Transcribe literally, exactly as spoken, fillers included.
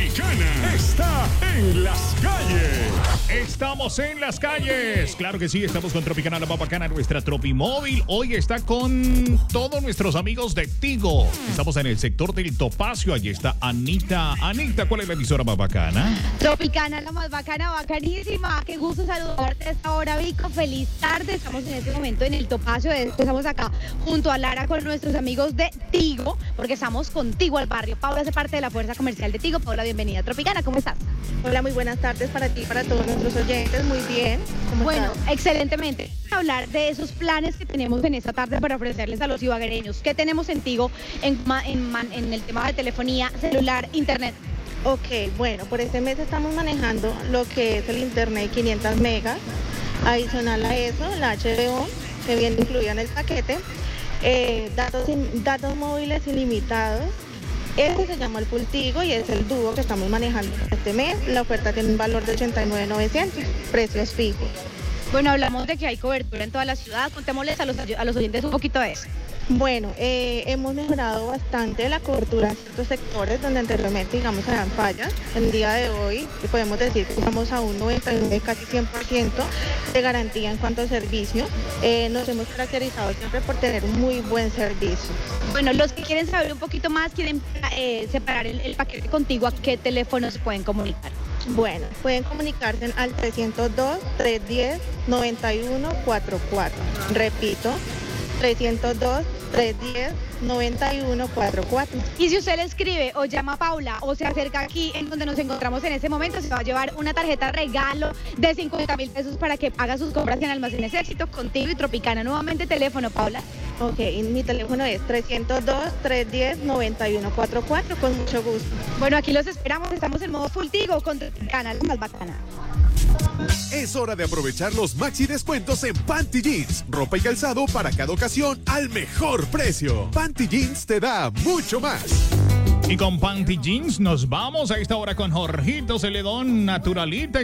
Tropicana está en las calles. Estamos en las calles. Claro que sí, estamos con Tropicana, la más bacana, nuestra Tropimóvil. Hoy está con todos nuestros amigos de Tigo. Estamos en el sector del Topacio. Allí está Anita. Anita, ¿cuál es la emisora más bacana? Tropicana, la más bacana, bacanísima. Qué gusto saludarte a esta hora, Vico. Feliz tarde. Estamos en este momento en el Topacio. Estamos acá junto a Lara con nuestros amigos de Tigo, porque estamos contigo al barrio. Paula hace parte de la fuerza comercial de Tigo. Paula, bienvenida a Tropicana. ¿Cómo estás? Hola, muy buenas tardes para ti y para todos nuestros oyentes. Muy bien. ¿Cómo Bueno, estás? excelentemente. Hablar de esos planes que tenemos en esta tarde para ofrecerles a los ibaguereños. ¿Qué tenemos en Tigo en, ma- en, man- en el tema de telefonía, celular, internet? Ok, bueno, por este mes estamos manejando lo que es el internet quinientos megas. Adicional a eso, la H B O, que viene incluida en el paquete. Eh, datos, in- datos móviles ilimitados. Este se llama el Full Tigo y es el dúo que estamos manejando este mes. La oferta tiene un valor de ochenta y nueve mil novecientos, precios fijos. Bueno, hablamos de que hay cobertura en toda la ciudad. Contémosles a los, a los oyentes un poquito de eso. Bueno, eh, hemos mejorado bastante la cobertura en ciertos sectores donde anteriormente, digamos, habían fallas. El día de hoy podemos decir que estamos a un noventa y nueve, casi cien por ciento de garantía en cuanto a servicio. Eh, nos hemos caracterizado siempre por tener un muy buen servicio. Bueno, los que quieren saber un poquito más, quieren eh, separar el, el paquete contigo, ¿a qué teléfono se pueden comunicar? Bueno, pueden comunicarse al trescientos dos, trescientos diez, noventa y uno cuarenta y cuatro. Repito, trescientos dos, trescientos diez, noventa y uno cuarenta y cuatro. Y si usted le escribe o llama a Paula o se acerca aquí en donde nos encontramos en ese momento, se va a llevar una tarjeta regalo de cincuenta mil pesos para que haga sus compras en Almacenes Éxito contigo y Tropicana. Nuevamente teléfono, Paula. Ok, y mi teléfono es trescientos dos, trescientos diez, noventa y uno cuarenta y cuatro, con mucho gusto. Bueno, aquí los esperamos. Estamos en modo Full Tigo con Tropicana, la más bacana. Es hora de aprovechar los maxi descuentos en Panty Jeans. Ropa y calzado para cada ocasión al mejor precio. Panty Jeans te da mucho más. Y con Panty Jeans nos vamos a esta hora con Jorgito Celedón, Naturalita.